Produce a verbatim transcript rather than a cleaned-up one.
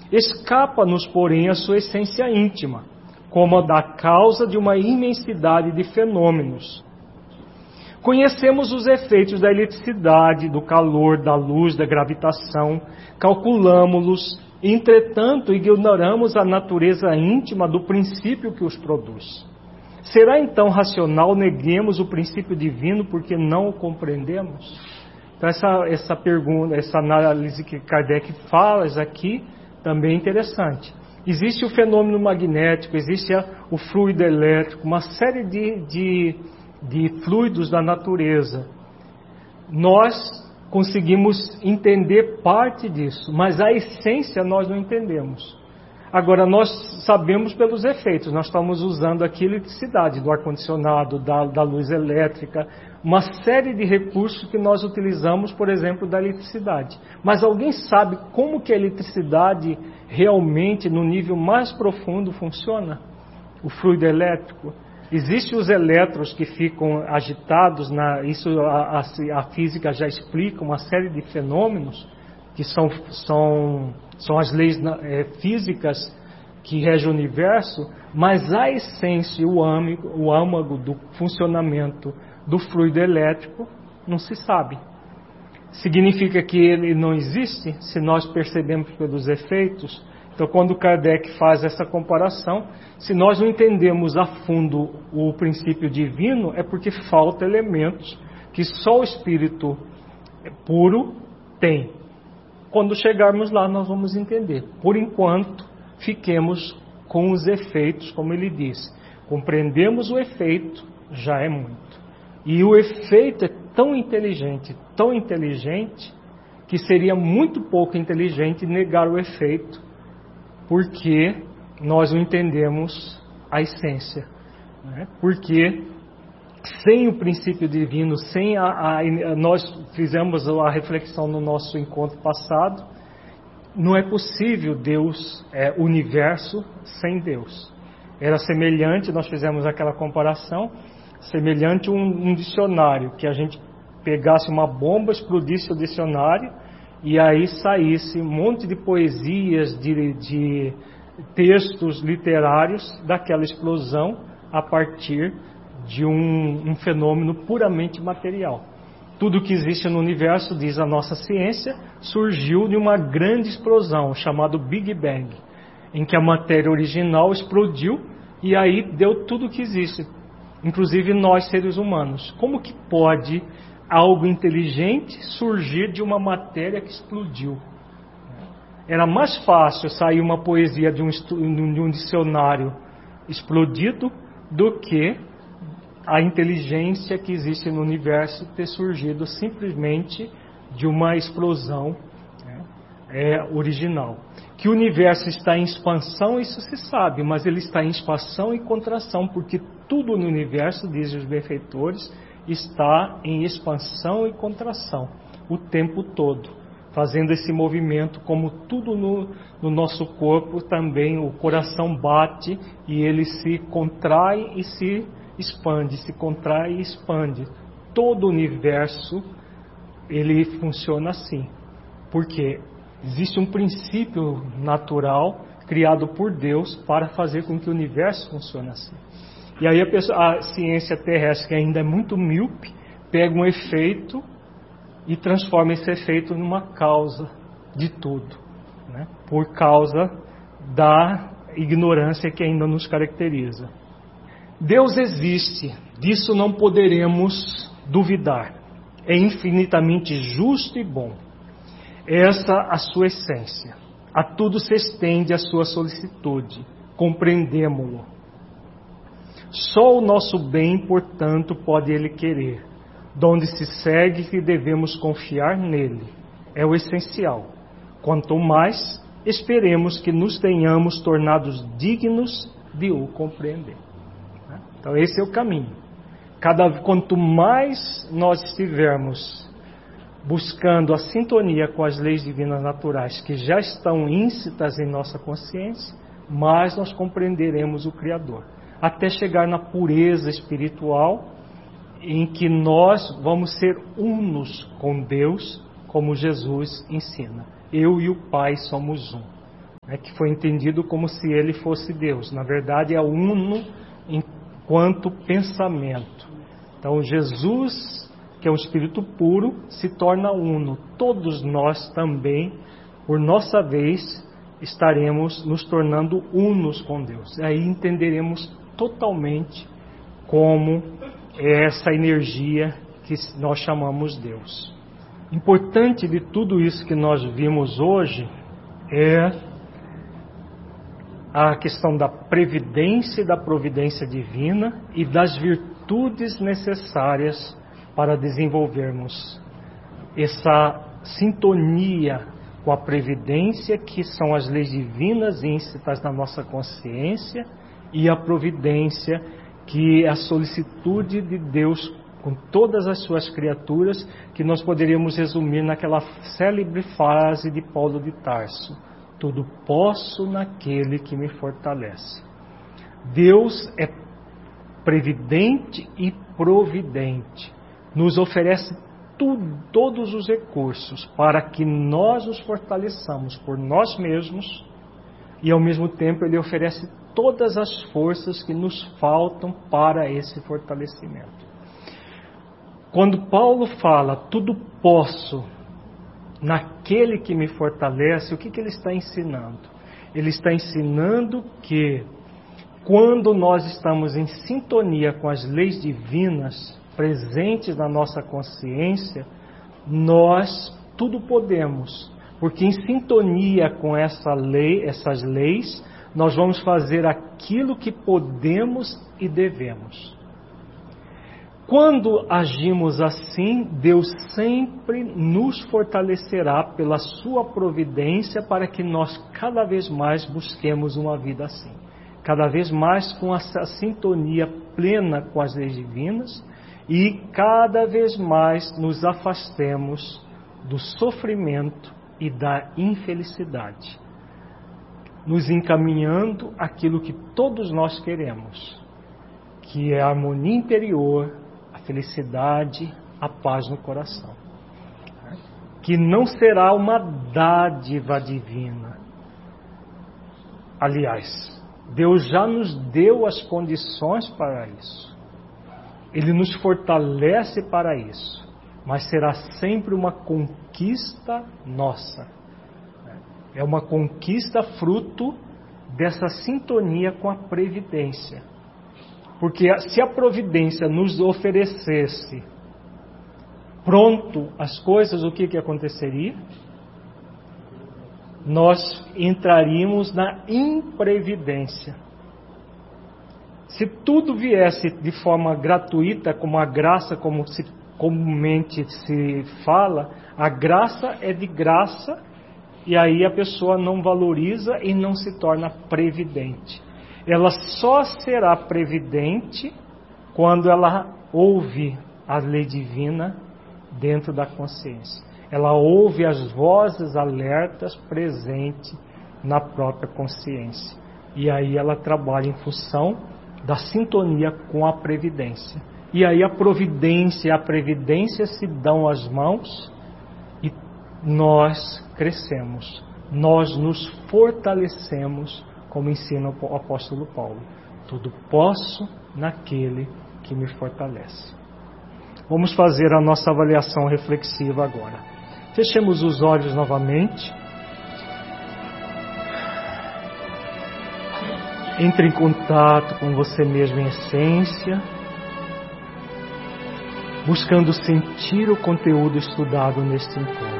Escapa-nos, porém, a sua essência íntima, como a da causa de uma imensidade de fenômenos. Conhecemos os efeitos da eletricidade, do calor, da luz, da gravitação, calculamos-los, entretanto ignoramos a natureza íntima do princípio que os produz. Será então racional neguemos o princípio divino porque não o compreendemos? Então essa, essa pergunta, essa análise que Kardec faz aqui, também é interessante. Existe o fenômeno magnético, existe a, o fluido elétrico, uma série de, de, de fluidos da natureza. Nós conseguimos entender parte disso, mas a essência nós não entendemos. Agora, nós sabemos pelos efeitos, nós estamos usando aqui eletricidade, do ar-condicionado, da, da luz elétrica, uma série de recursos que nós utilizamos, por exemplo, da eletricidade. Mas alguém sabe como que a eletricidade realmente, no nível mais profundo, funciona? O fluido elétrico? Existem os elétrons que ficam agitados, na, isso a, a, a física já explica, uma série de fenômenos, que são, são, são as leis é, físicas que regem o universo, mas a essência, o âmago, o âmago do funcionamento do fluido elétrico não se sabe. Significa que ele não existe, se nós percebemos pelos efeitos? Então, quando Kardec faz essa comparação, se nós não entendemos a fundo o princípio divino, é porque falta elementos que só o Espírito puro tem. Quando chegarmos lá, nós vamos entender. Por enquanto, fiquemos com os efeitos, como ele diz. Compreendemos o efeito, já é muito. E o efeito é tão inteligente, tão inteligente, que seria muito pouco inteligente negar o efeito, porque nós não entendemos a essência. Né? Porque sem o princípio divino, sem a, a, nós fizemos a reflexão no nosso encontro passado, não é possível Deus, é, universo sem Deus. Era semelhante, nós fizemos aquela comparação, semelhante a um, um dicionário, que a gente pegasse uma bomba, explodisse o dicionário, e aí saísse um monte de poesias, de, de textos literários daquela explosão a partir de um, um fenômeno puramente material. Tudo que existe no universo, diz a nossa ciência, surgiu de uma grande explosão, chamada Big Bang, em que a matéria original explodiu e aí deu tudo o que existe, inclusive nós, seres humanos. Como que pode algo inteligente surgir de uma matéria que explodiu? Era mais fácil sair uma poesia de um, de um dicionário explodido do que a inteligência que existe no universo ter surgido simplesmente de uma explosão, né, é, original. Que o universo está em expansão, isso se sabe, mas ele está em expansão e contração, porque tudo no universo, dizem os benfeitores, está em expansão e contração o tempo todo, fazendo esse movimento, como tudo no, no nosso corpo também, o coração bate e ele se contrai e se expande, se contrai e expande. Todo o universo, ele funciona assim, porque existe um princípio natural criado por Deus para fazer com que o universo funcione assim. E aí a, pessoa, a ciência terrestre, que ainda é muito míope, pega um efeito e transforma esse efeito numa causa de tudo, né? Por causa da ignorância que ainda nos caracteriza. Deus existe, disso não poderemos duvidar. É infinitamente justo e bom. Essa a sua essência. A tudo se estende a sua solicitude. Compreendemo-lo. Só o nosso bem, portanto, pode ele querer. Donde se segue que devemos confiar nele. É o essencial. Quanto mais, esperemos que nos tenhamos tornados dignos de o compreender. Então esse é o caminho. Cada, quanto mais nós estivermos buscando a sintonia com as leis divinas naturais que já estão íncitas em nossa consciência, mais nós compreenderemos o Criador. Até chegar na pureza espiritual, em que nós vamos ser unos com Deus, como Jesus ensina. Eu e o Pai somos um. né, que foi entendido como se ele fosse Deus. Na verdade, é uno enquanto pensamento. Então, Jesus, que é um espírito puro, se torna uno. Todos nós também, por nossa vez, estaremos nos tornando unos com Deus. Aí entenderemos totalmente como é essa energia que nós chamamos Deus. Importante de tudo isso que nós vimos hoje é a questão da previdência e da providência divina e das virtudes necessárias para desenvolvermos essa sintonia com a previdência, que são as leis divinas íncitas na nossa consciência, e a providência, que é a solicitude de Deus com todas as suas criaturas, que nós poderíamos resumir naquela célebre frase de Paulo de Tarso: tudo posso naquele que me fortalece. Deus é previdente e providente, nos oferece tudo, todos os recursos para que nós nos fortaleçamos por nós mesmos, e ao mesmo tempo Ele oferece todas as forças que nos faltam para esse fortalecimento. Quando Paulo fala tudo posso naquele que me fortalece, o que, que ele está ensinando? Ele está ensinando que quando nós estamos em sintonia com as leis divinas presentes na nossa consciência, nós tudo podemos, porque em sintonia com essa lei, essas leis, nós vamos fazer aquilo que podemos e devemos. Quando agimos assim, Deus sempre nos fortalecerá pela sua providência para que nós cada vez mais busquemos uma vida assim. Cada vez mais com essa sintonia plena com as leis divinas e cada vez mais nos afastemos do sofrimento e da infelicidade, nos encaminhando aquilo que todos nós queremos, que é a harmonia interior, a felicidade, a paz no coração, que não será uma dádiva divina. Aliás, Deus já nos deu as condições para isso. Ele nos fortalece para isso, mas será sempre uma conquista nossa. É uma conquista fruto dessa sintonia com a previdência. Porque se a providência nos oferecesse pronto as coisas, o que, que aconteceria? Nós entraríamos na imprevidência. Se tudo viesse de forma gratuita, como a graça, como se comumente se fala, a graça é de graça, e aí a pessoa não valoriza e não se torna previdente. Ela só será previdente quando ela ouve a lei divina dentro da consciência. Ela ouve as vozes alertas presentes na própria consciência. E aí ela trabalha em função da sintonia com a previdência. E aí a providência e a previdência se dão as mãos e nós crescemos. Nós nos fortalecemos, como ensina o apóstolo Paulo. Tudo posso naquele que me fortalece. Vamos fazer a nossa avaliação reflexiva agora. Fechemos os olhos novamente. Entre em contato com você mesmo em essência, buscando sentir o conteúdo estudado neste encontro.